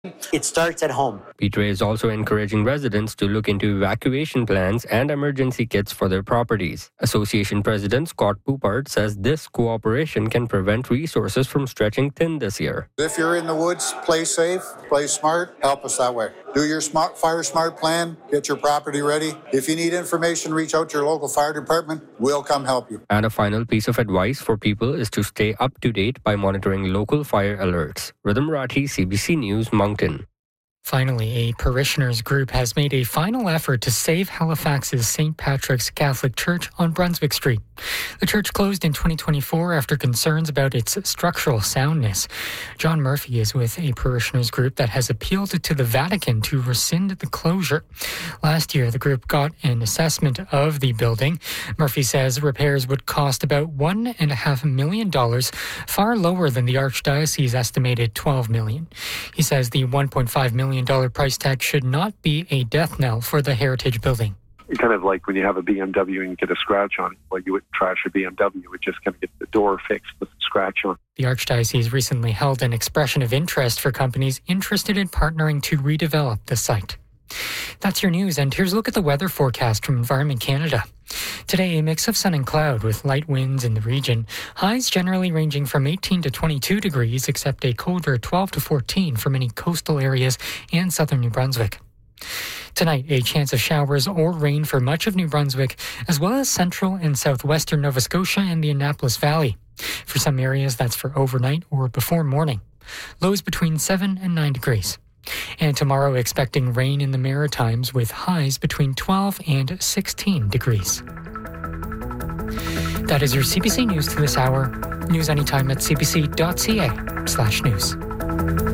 It starts at home. Petray is also encouraging residents to look into evacuation plans and emergency kits for their properties. Association President Scott Poupart says this cooperation can prevent resources from stretching thin this year. If you're in the woods, play safe, play smart, help us that way. Do your fire smart plan, get your property ready. If you need information, reach out to your local fire department. We'll come help you. And a final piece of advice for people is to stay up to date by monitoring local fire alerts. Rhythm Rathi, CBC News, Moncton. Finally, a parishioners group has made a final effort to save Halifax's St. Patrick's Catholic Church on Brunswick Street. The church closed in 2024 after concerns about its structural soundness. John Murphy is with a parishioners group that has appealed to the Vatican to rescind the closure. Last year, the group got an assessment of the building. Murphy says repairs would cost about $1.5 million, far lower than the Archdiocese estimated $12 million. He says the $1.5 million price tag should not be a death knell for the heritage building. Kind of like when you have a BMW and you get a scratch on it. Well, you wouldn't trash a BMW, you would just kind of get the door fixed with a scratch on. The Archdiocese recently held an expression of interest for companies interested in partnering to redevelop the site. That's your news, and here's a look at the weather forecast from Environment Canada. Today, a mix of sun and cloud with light winds in the region. Highs generally ranging from 18 to 22 degrees, except a colder 12 to 14 for many coastal areas and southern New Brunswick. Tonight, a chance of showers or rain for much of New Brunswick, as well as central and southwestern Nova Scotia and the Annapolis Valley. For some areas, that's for overnight or before morning. Lows between 7 and 9 degrees. And tomorrow, expecting rain in the Maritimes with highs between 12 and 16 degrees. That is your CBC News to this hour. News anytime at cbc.ca/news.